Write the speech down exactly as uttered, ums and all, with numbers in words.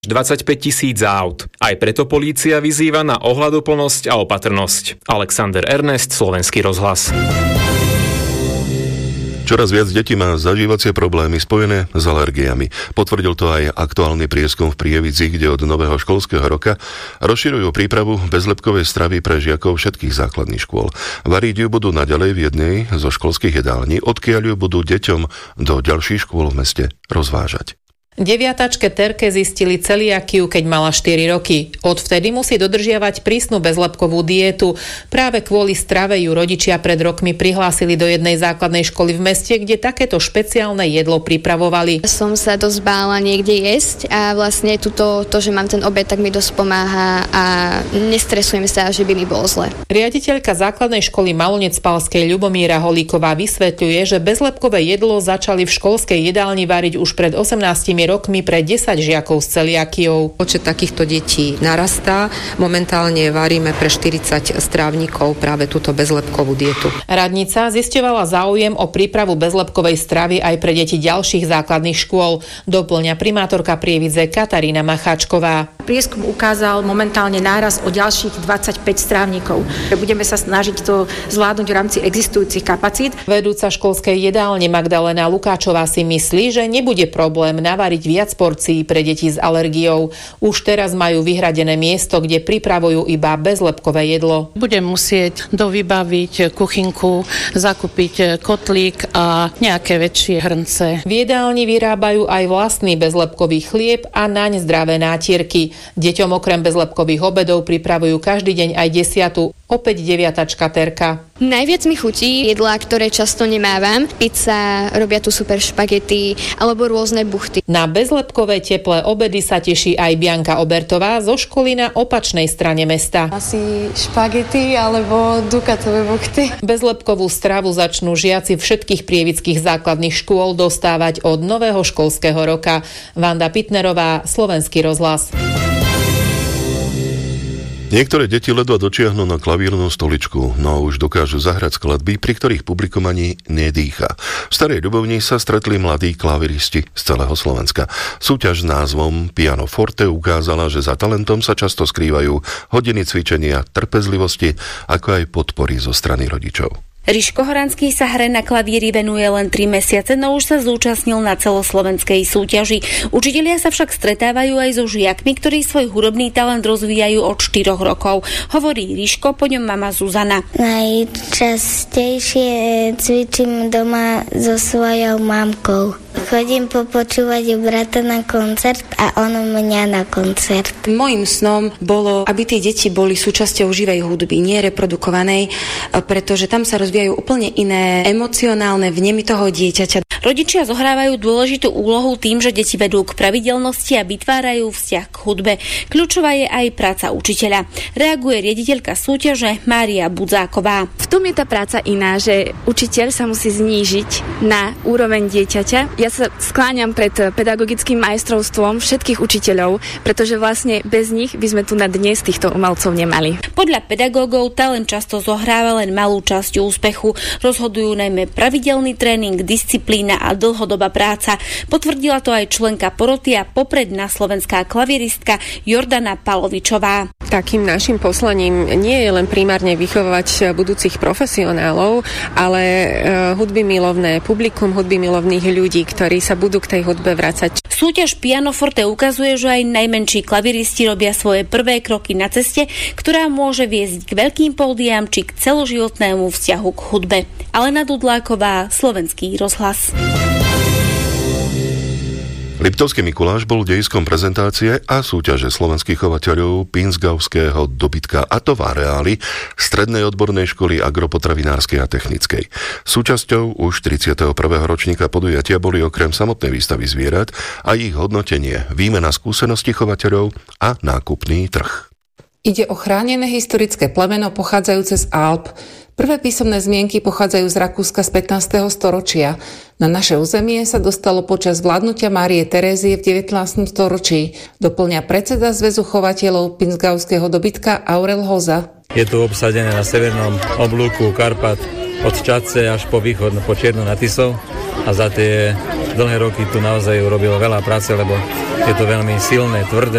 dvadsaťpäť tisíc aut. Aj preto polícia vyzýva na ohľaduplnosť a opatrnosť. Alexander Ernest, Slovenský rozhlas. Čoraz viac detí má zažívacie problémy spojené s alergiami. Potvrdil to aj aktuálny prieskum v Prievidzi, kde od nového školského roka rozširujú prípravu bezlepkovej stravy pre žiakov všetkých základných škôl. Variť ju budú naďalej v jednej zo školských jedální, odkiaľ ju budú deťom do ďalších škôl v meste rozvážať. Deviatačke Terke zistili celiakiu, keď mala štyri roky. Odvtedy musí dodržiavať prísnu bezlepkovú dietu. Práve kvôli strave ju rodičia pred rokmi prihlásili do jednej základnej školy v meste, kde takéto špeciálne jedlo pripravovali. Som sa dosť bála niekde jesť a vlastne tuto, to, že mám ten obed, tak mi dosť pomáha a nestresujem sa, že by mi bolo zle. Riaditeľka základnej školy Malonec-Palskej Ľubomíra Holíková vysvetľuje, že bezlepkové jedlo začali v školskej jedálni variť už pred osemnástimi rokmi pre desať žiakov s celiakiou. Počet takýchto detí narastá. Momentálne varíme pre štyridsať strávnikov práve túto bezlepkovú dietu. Radnica zisťovala záujem o prípravu bezlepkovej stravy aj pre deti ďalších základných škôl. Doplňa primátorka Prievidze Katarína Macháčková. Prieskum ukázal momentálne náraz o ďalších dvadsaťpäť strávnikov. Budeme sa snažiť to zvládnuť v rámci existujúcich kapacít. Vedúca školskej jedálne Magdalena Lukáčová si myslí, že nebude problém navariť viac porcií pre deti s alergiou. Už teraz majú vyhradené miesto, kde pripravujú iba bezlepkové jedlo. Budem musieť dovybaviť kuchynku, zakúpiť kotlík a nejaké väčšie hrnce. V jedálni vyrábajú aj vlastný bezlepkový chlieb a naň zdravé nátierky. Deťom okrem bezlepkových obedov pripravujú každý deň aj desiatu. Opäť deviatačka Terka. Najviac mi chutí jedlá, ktoré často nemávam. Pizza, robia tu super špagety alebo rôzne buchty. Na bezlepkové teplé obedy sa teší aj Bianka Obertová zo školy na opačnej strane mesta. Asi špagety alebo dukatové buchty. Bezlepkovú stravu začnú žiaci všetkých prievidských základných škôl dostávať od nového školského roka. Vanda Pitnerová, Slovenský rozhlas. Niektoré deti ledva dočiahnu na klavírnu stoličku, no už dokážu zahrať skladby, pri ktorých publikum ani nedýcha. V Starej Ľubovni sa stretli mladí klaviristi z celého Slovenska. Súťaž s názvom Piano Forte ukázala, že za talentom sa často skrývajú hodiny cvičenia, trpezlivosti, ako aj podpory zo strany rodičov. Riško Horanský sa hre na klavíri venuje len tri mesiace, no už sa zúčastnil na celoslovenskej súťaži. Učitelia sa však stretávajú aj so žiakmi, ktorí svoj hudobný talent rozvíjajú od štyroch rokov. Hovorí Riško, po ňom mama Zuzana. Najčastejšie cvičím doma so svojou mamkou. Chodím popočúvať brata na koncert a on mňa na koncert. Mojím snom bolo, aby tie deti boli súčasťou živej hudby, nie reprodukovanej, pretože tam sa rozvíjajú úplne iné emocionálne vnemy toho dieťaťa. Rodičia zohrávajú dôležitú úlohu tým, že deti vedú k pravidelnosti a vytvárajú vzťah k hudbe. Kľúčová je aj práca učiteľa. Reaguje riaditeľka súťaže Mária Budzáková. V tom je tá práca iná, že učiteľ sa musí znížiť na úroveň dieťaťa. Ja sa skláňam pred pedagogickým majstrovstvom všetkých učiteľov, pretože vlastne bez nich by sme tu na dnes týchto umelcov nemali. Podľa pedagógov talent často zohráva len malú časť úspechu. Rozhodujú najmä pravidelný tréning, disciplína a dlhodobá práca. Potvrdila to aj členka poroty a popredná slovenská klaviristka Jordana Palovičová. Takým našim poslaním nie je len primárne vychovávať budúcich profesionálov, ale hudby milovné publikum, hudby milovných ľudí, ktorí sa budú k tej hudbe vracať. Súťaž Piano Forte ukazuje, že aj najmenší klaviristi robia svoje prvé kroky na ceste, ktorá môže viesť k veľkým pódiám či k celoživotnému vzťahu k hudbe. Alena Dudláková, Slovenský rozhlas. Liptovský Mikuláš bol dejiskom prezentácie a súťaže slovenských chovateľov pinzgauského dobytka, a to v areáli Strednej odbornej školy agropotravinárskej a technickej. Súčasťou už tridsiateho prvého ročníka podujatia boli okrem samotnej výstavy zvierat a ich hodnotenie, výmena skúseností chovateľov a nákupný trh. Ide o chránené historické plemeno pochádzajúce z Alp. Prvé písomné zmienky pochádzajú z Rakúska z pätnásteho storočia. Na naše územie sa dostalo počas vládnutia Márie Terézie v devätnástom storočí. Doplňa predseda Zväzu chovateľov pinzgauského dobytka Aurel Hoza. Je tu obsadené na severnom oblúku Karpat od Čadce až po východ, po Čiernu nad Tisou a za tie dlhé roky tu naozaj urobilo veľa práce, lebo je to veľmi silné, tvrdé